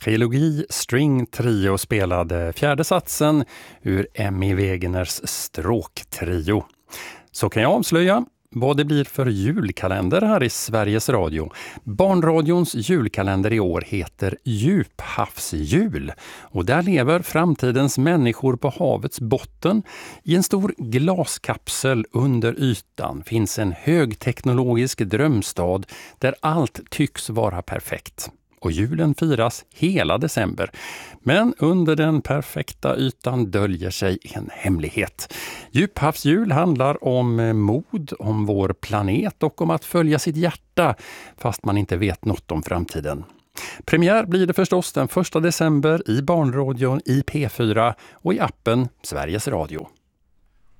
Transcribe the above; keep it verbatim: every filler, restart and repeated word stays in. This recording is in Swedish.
Trilogi String Trio spelade fjärde satsen ur Emmy Wegeners Stråktrio. Så kan jag avslöja vad det blir för julkalender här i Sveriges Radio. Barnradions julkalender i år heter Djuphavsjul. Och där lever framtidens människor på havets botten. I en stor glaskapsel under ytan finns en högteknologisk drömstad där allt tycks vara perfekt. Och julen firas hela december. Men under den perfekta ytan döljer sig en hemlighet. Djuphavsjul handlar om mod, om vår planet och om att följa sitt hjärta fast man inte vet något om framtiden. Premiär blir det förstås den första december i Barnradion i P fyra och i appen Sveriges Radio.